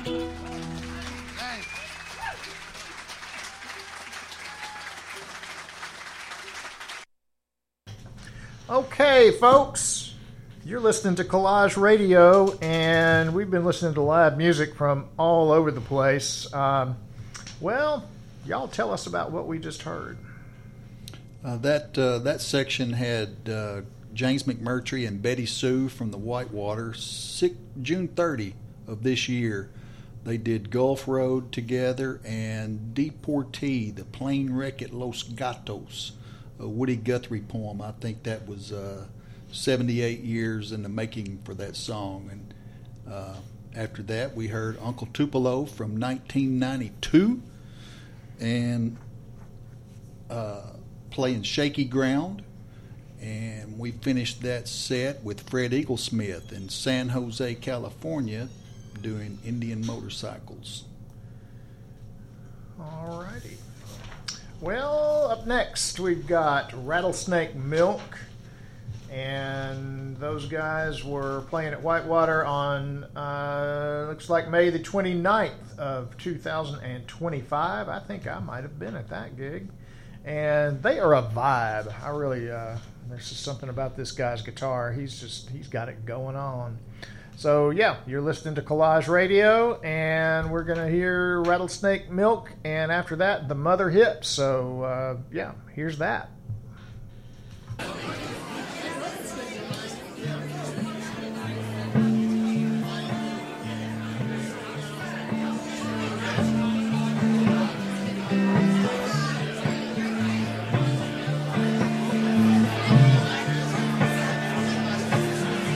Okay, folks, you're listening to Collage Radio, and we've been listening to live music from all over the place. Well, y'all tell us about what we just heard. That section had James McMurtry and Betty Sue from the Whitewater. June 30 of this year, they did Gulf Road together and Deportee, the plane wreck at Los Gatos, a Woody Guthrie poem. I think that was 78 years in the making for that song. And after that, we heard Uncle Tupelo from 1992 and playing Shaky Ground. And we finished that set with Fred Eaglesmith in San Jose, California, doing Indian Motorcycles. All righty. Well, up next we've got Rattlesnake Milk, and those guys were playing at Whitewater on looks like May the 29th of 2025. I think I might have been at that gig, and they are a vibe. I really there's just something about this guy's guitar. He's got it going on. So, yeah, you're listening to Collage Radio, and we're going to hear Rattlesnake Milk, and after that, The Mother Hips. So, yeah, here's that.